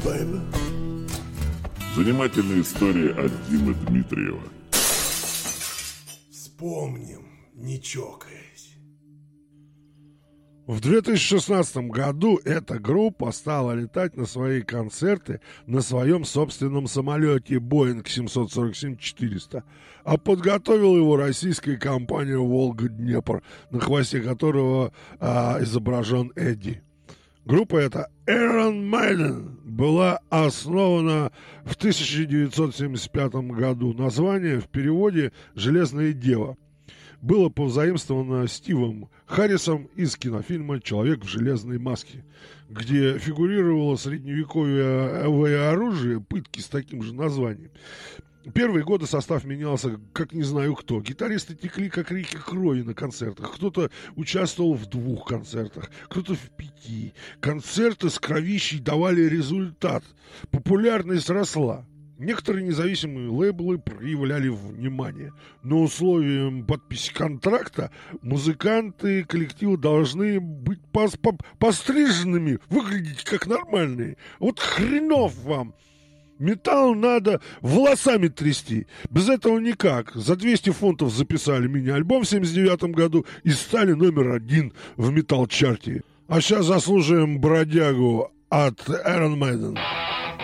baby. Занимательная история от Димы Дмитриева. Вспомним, не чокаясь. В 2016 году эта группа стала летать на свои концерты на своем собственном самолете Boeing 747-400, а подготовила его российская компания «Волга-Днепр», на хвосте которого изображен Эдди. Группа эта Iron Maiden была основана в 1975 году. Название в переводе «Железная дева» было позаимствовано Стивом Харрисом из кинофильма «Человек в железной маске», где фигурировало средневековое оружие, пытки с таким же названием. Первые годы состав менялся, как не знаю кто. Гитаристы текли, как реки крови на концертах. Кто-то участвовал в 2 концертах, кто-то в 5. Концерты с кровищей давали результат. Популярность росла. Некоторые независимые лейблы проявляли внимание. Но условием подписи контракта музыканты и коллективы должны быть постриженными, выглядеть как нормальные. Вот хренов вам! Металл надо волосами трясти. Без этого никак. За 200 фунтов записали мини-альбом в 79 году и стали номер 1 в металл-чарте. А сейчас заслушаем бродягу от Iron Maiden.